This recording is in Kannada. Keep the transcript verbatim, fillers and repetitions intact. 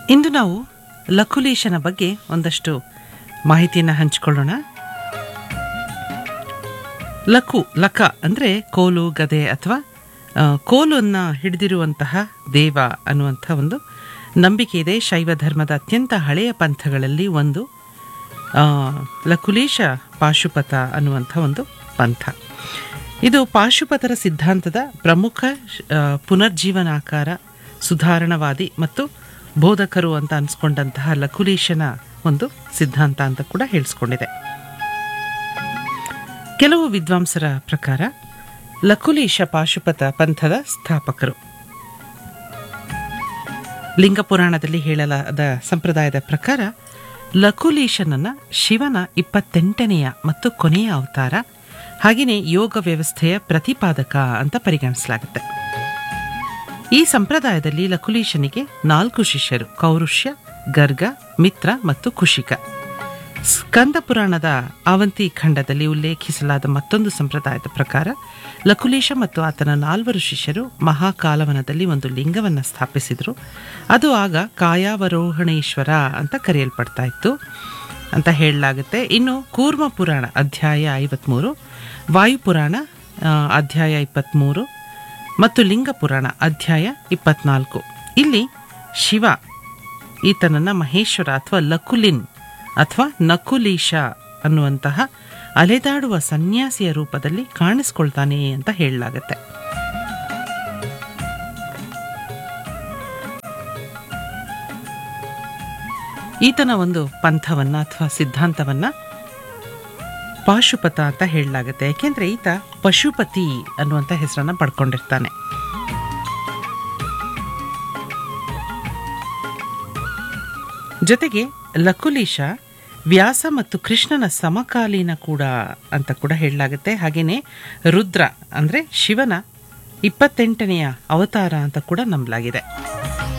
ಇಂದು ನಾವು ಲಕುಲೀಶನ ಬಗ್ಗೆ ಒಂದಷ್ಟು ಮಾಹಿತಿಯನ್ನು ಹಂಚಿಕೊಳ್ಳೋಣ. ಲಕು ಲಕ ಅಂದರೆ ಕೋಲು ಗದೆ ಅಥವಾ ಕೋಲನ್ನು ಹಿಡಿದಿರುವಂತಹ ದೇವ ಅನ್ನುವಂಥ ಒಂದು ನಂಬಿಕೆ ಇದೆ. ಶೈವ ಧರ್ಮದ ಅತ್ಯಂತ ಹಳೆಯ ಪಂಥಗಳಲ್ಲಿ ಒಂದು ಲಕುಲೀಶ ಪಾಶುಪತ ಅನ್ನುವಂಥ ಒಂದು ಪಂಥ. ಇದು ಪಾಶುಪತರ ಸಿದ್ಧಾಂತದ ಪ್ರಮುಖ ಪುನರ್ಜೀವನಾಕಾರ ಸುಧಾರಣವಾದಿ ಮತ್ತು ಬೋಧಕರು ಅಂತ ಅನಿಸ್ಕೊಂಡಂತಹ ಲಕುಲೀಶನ ಒಂದು ಸಿದ್ಧಾಂತ ಅಂತ ಕೂಡ ಹೇಳಿಸ್ಕೊಂಡಿದೆ. ಕೆಲವು ವಿದ್ವಾಂಸರ ಪ್ರಕಾರ ಲಕುಲೀಶ ಪಾಶುಪತ ಪಂಥದ ಸ್ಥಾಪಕರು. ಲಿಂಗ ಪುರಾಣದಲ್ಲಿ ಹೇಳಲಾದ ಸಂಪ್ರದಾಯದ ಪ್ರಕಾರ ಲಕುಲೀಶನನ್ನ ಶಿವನ ಇಪ್ಪತ್ತೆಂಟನೆಯ ಮತ್ತು ಕೊನೆಯ ಅವತಾರ, ಹಾಗೆಯೇ ಯೋಗ ವ್ಯವಸ್ಥೆಯ ಪ್ರತಿಪಾದಕ ಅಂತ ಪರಿಗಣಿಸಲಾಗುತ್ತೆ. ಈ ಸಂಪ್ರದಾಯದಲ್ಲಿ ಲಕುಲೀಶನಿಗೆ ನಾಲ್ಕು ಶಿಷ್ಯರು: ಕೌರುಷ್ಯ, ಗರ್ಗ, ಮಿತ್ರ ಮತ್ತು ಕುಶಿಕ. ಸ್ಕಂದ ಪುರಾಣದ ಆವಂತಿ ಖಂಡದಲ್ಲಿ ಉಲ್ಲೇಖಿಸಲಾದ ಮತ್ತೊಂದು ಸಂಪ್ರದಾಯದ ಪ್ರಕಾರ ಲಕುಲೀಶ ಮತ್ತು ಆತನ ನಾಲ್ವರು ಶಿಷ್ಯರು ಮಹಾಕಾಲವನದಲ್ಲಿ ಒಂದು ಲಿಂಗವನ್ನು ಸ್ಥಾಪಿಸಿದರು. ಅದು ಆಗ ಕಾಯಾವರೋಹಣೇಶ್ವರ ಅಂತ ಕರೆಯಲ್ಪಡ್ತಾ ಇತ್ತು ಅಂತ ಹೇಳಲಾಗುತ್ತೆ. ಇನ್ನು ಕೂರ್ಮ ಪುರಾಣ ಅಧ್ಯಾಯ ಐವತ್ಮೂರು, ವಾಯುಪುರಾಣ ಅಧ್ಯಾಯ ಇಪ್ಪತ್ತ್ಮೂರು ಮತ್ತು ಲಿಂಗ ಪುರಾಣ ಅಧ್ಯಾಯ ಇಪ್ಪತ್ನಾಲ್ಕು ಇಲ್ಲಿ ಶಿವ ಈತನನ್ನು ಮಹೇಶ್ವರ ಅಥವಾ ಲಕುಲಿನ್ ಅಥವಾ ನಕುಲೀಶ ಅನ್ನುವಂತಹ ಅಲೆದಾಡುವ ಸನ್ಯಾಸಿಯ ರೂಪದಲ್ಲಿ ಕಾಣಿಸ್ಕೊಳ್ತಾನೆ ಅಂತ ಹೇಳಲಾಗತ್ತೆ. ಈತನ ಒಂದು ಪಂಥವನ್ನ ಅಥವಾ ಸಿದ್ಧಾಂತವನ್ನ ಪಾಶುಪತ ಅಂತ ಹೇಳಲಾಗುತ್ತೆ. ಯಾಕೆಂದ್ರೆ ಈತ ಪಶುಪತಿ ಅನ್ನುವಂಥ ಹೆಸರನ್ನ ಪಡ್ಕೊಂಡಿರ್ತಾನೆ. ಜೊತೆಗೆ ಲಕುಲೀಶ ವ್ಯಾಸ ಮತ್ತು ಕೃಷ್ಣನ ಸಮಕಾಲೀನ ಕೂಡ ಅಂತ ಕೂಡ ಹೇಳಲಾಗುತ್ತೆ. ಹಾಗೇನೆ ರುದ್ರ ಅಂದ್ರೆ ಶಿವನ ಇಪ್ಪತ್ತೆಂಟನೆಯ ಅವತಾರ ಅಂತ ಕೂಡ ನಂಬಲಾಗಿದೆ.